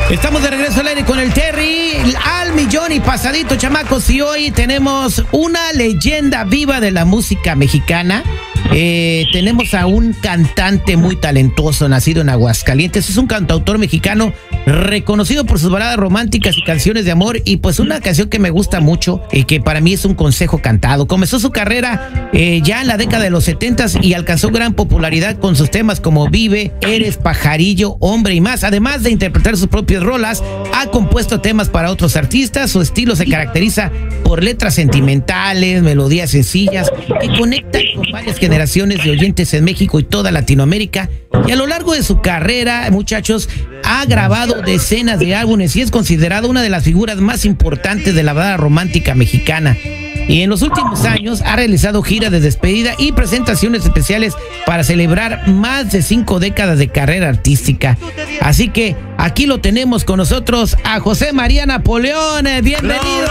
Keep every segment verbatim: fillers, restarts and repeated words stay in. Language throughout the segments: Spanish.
Estamos de regreso al aire con el Terry, al millón y pasadito, chamacos, y hoy tenemos una leyenda viva de la música mexicana. Eh, tenemos a un cantante muy talentoso, nacido en Aguascalientes. Es un cantautor mexicano reconocido por sus baladas románticas y canciones de amor, y pues una canción que me gusta mucho y que para mí es un consejo cantado. Comenzó su carrera eh, ya en la década de los setentas y alcanzó gran popularidad con sus temas como Vive, Eres, Pajarillo, Hombre y más. Además de interpretar sus propias rolas, ha compuesto temas para otros artistas. Su estilo se caracteriza por letras sentimentales, melodías sencillas que conectan con varias generaciones de oyentes en México y toda Latinoamérica. Y a lo largo de su carrera, muchachos, ha grabado decenas de álbumes y es considerado una de las figuras más importantes de la balada romántica mexicana. Y en los últimos años ha realizado giras de despedida y presentaciones especiales para celebrar más de cinco décadas de carrera artística. Así que aquí lo tenemos con nosotros a José María Napoleón. ¡Bienvenido!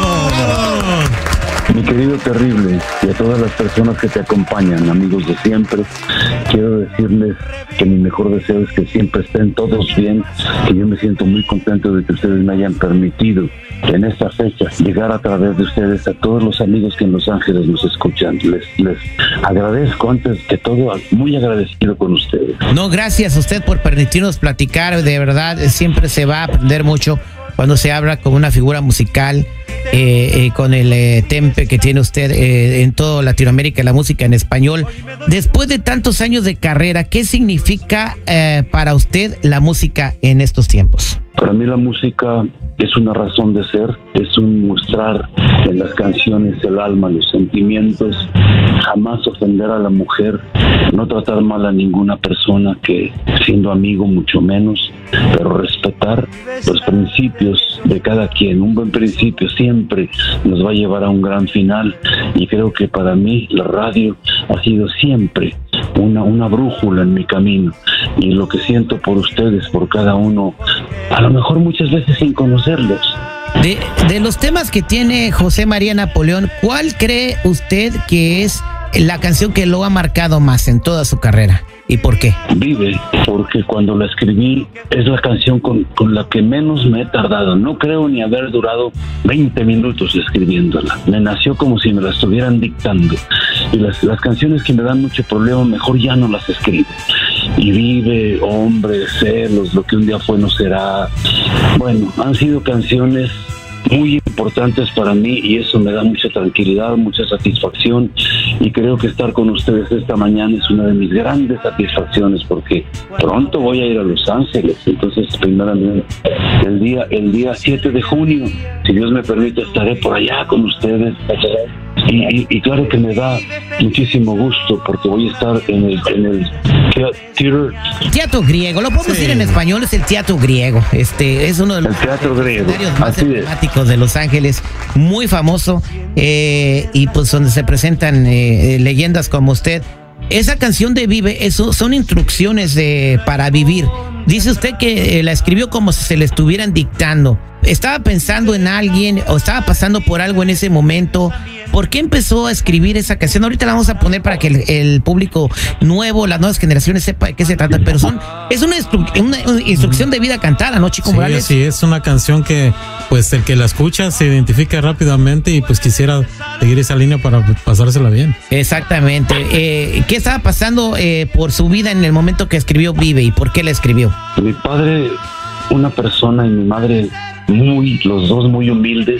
Mi querido Terrible, y a todas las personas que te acompañan, amigos de siempre, quiero decirles que mi mejor deseo es que siempre estén todos bien, que yo me siento muy contento de que ustedes me hayan permitido en esta fecha llegar a través de ustedes a todos los amigos que en Los Ángeles nos escuchan. Les, les agradezco antes que todo, muy agradecido con ustedes. No, gracias a usted por permitirnos platicar, de verdad, siempre se va a aprender mucho cuando se habla con una figura musical, eh, eh, con el eh, tempe que tiene usted eh, en toda Latinoamérica, la música en español. Después de tantos años de carrera, ¿qué significa eh, para usted la música en estos tiempos? Para mí la música es una razón de ser, es un mostrar en las canciones el alma, los sentimientos, jamás ofender a la mujer, no tratar mal a ninguna persona, que siendo amigo mucho menos, pero respetar los principios de cada quien. Un buen principio siempre nos va a llevar a un gran final, y creo que para mí la radio ha sido siempre una, una brújula en mi camino, y lo que siento por ustedes, por cada uno, a lo mejor muchas veces sin conocerlos. De, de los temas que tiene José María Napoleón, ¿cuál cree usted que es la canción que lo ha marcado más en toda su carrera? ¿Y por qué? Vive, porque cuando la escribí es la canción con, con la que menos me he tardado. No creo ni haber durado veinte minutos escribiéndola. Me nació como si me la estuvieran dictando. Y las, las canciones que me dan mucho problema, mejor ya no las escribo. Y Vive, Hombre, Celos, Lo que un día fue no será. Bueno, han sido canciones muy importantes para mí, y eso me da mucha tranquilidad, mucha satisfacción, y creo que estar con ustedes esta mañana es una de mis grandes satisfacciones, porque pronto voy a ir a Los Ángeles. Entonces, primeramente, el día el día siete de junio, si Dios me permite, estaré por allá con ustedes. Y, y, y claro que me da muchísimo gusto, porque voy a estar en el, en el teatro, teatro griego, lo podemos sí. decir en español, es el teatro griego. Este es uno de los escenarios más emblemáticos de Los Ángeles, muy famoso, eh, y pues donde se presentan eh, leyendas como usted. Esa canción de Vive, eso son instrucciones de, para vivir. Dice usted que eh, la escribió como si se le estuvieran dictando. ¿Estaba pensando en alguien o estaba pasando por algo en ese momento? ¿Por qué empezó a escribir esa canción? Ahorita la vamos a poner para que el, el público nuevo, las nuevas generaciones, sepa de qué se trata, pero son es una, instru una instrucción de vida cantada, ¿no, Chico sí, Morales? Sí, es una canción que pues el que la escucha se identifica rápidamente, y pues quisiera seguir esa línea para pasársela bien. Exactamente. Eh, ¿Qué estaba pasando eh, por su vida en el momento que escribió Vive, y por qué la escribió? Mi padre, una persona, y mi madre, muy, los dos muy humildes,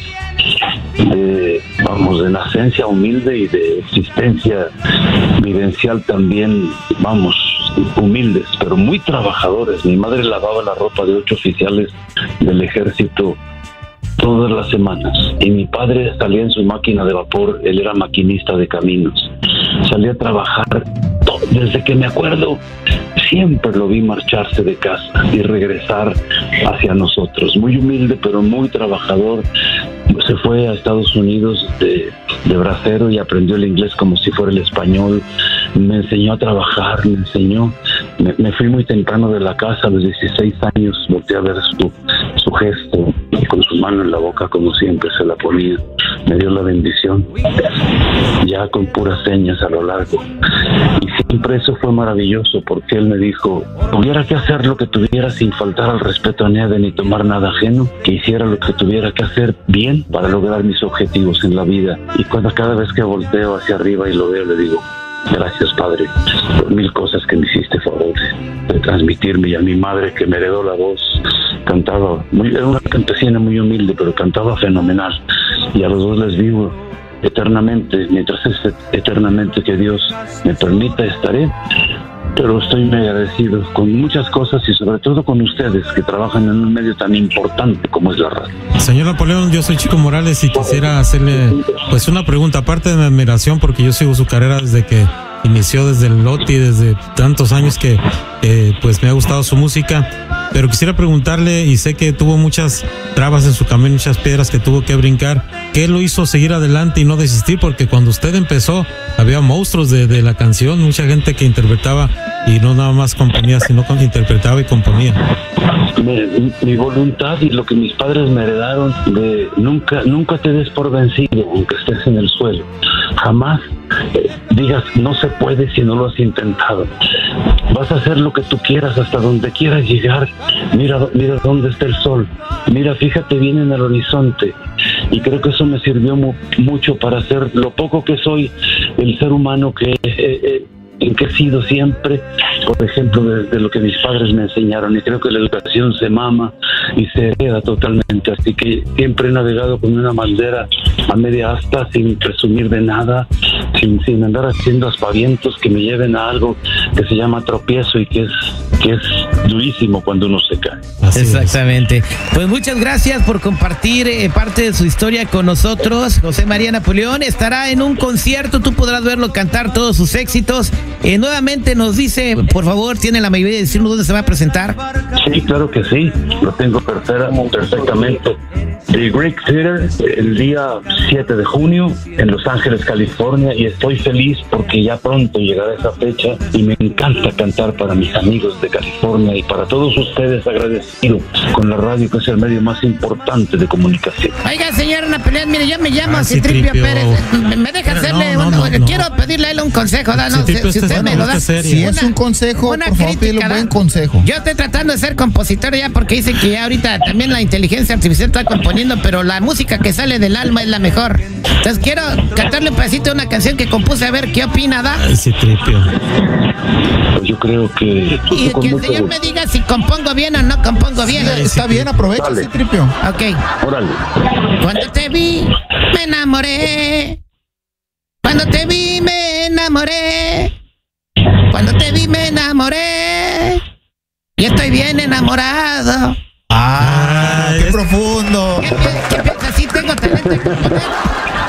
de, vamos, de nacencia humilde y de existencia vivencial también, vamos, humildes, pero muy trabajadores. Mi madre lavaba la ropa de ocho oficiales del ejército todas las semanas, y mi padre salía en su máquina de vapor. Él era maquinista de caminos, salía a trabajar. Desde que me acuerdo, siempre lo vi marcharse de casa y regresar hacia nosotros. Muy humilde, pero muy trabajador. Se fue a Estados Unidos de, de bracero y aprendió el inglés como si fuera el español. Me enseñó a trabajar, me enseñó. Me, me fui muy temprano de la casa, a los dieciséis años, volteé a ver su, su gesto, con su mano en la boca, como siempre se la ponía, me dio la bendición, ya con puras señas a lo largo. Y siempre eso fue maravilloso, porque él me dijo, tuviera que hacer lo que tuviera sin faltar al respeto a nadie ni tomar nada ajeno, que hiciera lo que tuviera que hacer bien para lograr mis objetivos en la vida. Y cuando cada vez que volteo hacia arriba y lo veo, le digo, gracias, Padre, por mil cosas que me hiciste favor de transmitirme. Y a mi madre, que me heredó la voz, cantaba, muy, era una campesina muy humilde, pero cantaba fenomenal. Y a los dos les digo, eternamente, mientras es eternamente que Dios me permita, estaré. Pero estoy muy agradecido con muchas cosas y sobre todo con ustedes que trabajan en un medio tan importante como es la radio. Señor Napoleón, yo soy Chico Morales y quisiera hacerle pues una pregunta, aparte de mi admiración, porque yo sigo su carrera desde que inició, desde el Loti, desde tantos años que eh, pues me ha gustado su música, pero quisiera preguntarle, y sé que tuvo muchas trabas en su camino, muchas piedras que tuvo que brincar, ¿qué lo hizo seguir adelante y no desistir? Porque cuando usted empezó había monstruos de, de la canción, mucha gente que interpretaba y no nada más componía, sino que interpretaba y componía. Mi, mi voluntad y lo que mis padres me heredaron de nunca, nunca te des por vencido, aunque estés en el suelo. Jamás eh, digas no se puede si no lo has intentado. Vas a hacer lo que tú quieras hasta donde quieras llegar. Mira, mira dónde está el sol. Mira, fíjate bien en el horizonte. Y creo que eso me sirvió mu mucho para ser lo poco que soy, el ser humano que eh, eh, en que he sido siempre, por ejemplo, desde lo que mis padres me enseñaron. Y creo que la educación se mama y se hereda totalmente. Así que siempre he navegado con una bandera a media asta, sin presumir de nada, sin, sin andar haciendo aspavientos que me lleven a algo que se llama tropiezo y que es, que es durísimo cuando uno se cae. Así Exactamente. Es. Pues muchas gracias por compartir eh, parte de su historia con nosotros. José María Napoleón estará en un concierto, tú podrás verlo cantar todos sus éxitos. Eh, nuevamente nos dice, por favor, tiene la mayoría de decirnos dónde se va a presentar. Sí, claro que sí, lo tengo perfectamente. The Greek Theater, el día siete de junio en Los Ángeles, California, y estoy feliz porque ya pronto llegará esa fecha y me encanta cantar para mis amigos de California y para todos ustedes, agradecido con la radio, que es el medio más importante de comunicación. Oiga, señor Napoleón, mire, yo me llamo ah, Citripio Pérez. ¿Me, me deja Pero hacerle no, no, un, no, quiero no. pedirle a él un consejo? ¿no? Si, si usted bueno, me lo da. Si es un consejo, una por favor, pídele un buen consejo. Yo estoy tratando de ser compositor ya, porque dicen que ya ahorita también la inteligencia artificial está componiendo, pero la música que sale del alma es la mejor. Entonces quiero cantarle un pedacito de una canción que compuse, a ver qué opina, ¿da? Ay, Citripio. Pues yo creo que... Y que el señor me diga si compongo bien o no compongo bien. Sí, está bien, aprovecha, Dale. Citripio. Ok. Órale. Cuando te vi, me enamoré. Cuando te vi, me enamoré. Cuando te vi, me enamoré. Y estoy bien enamorado. ¡Ah! ¡Qué profundo! ¿Qué, qué, qué piensas? ¿Sí tengo talento de componer?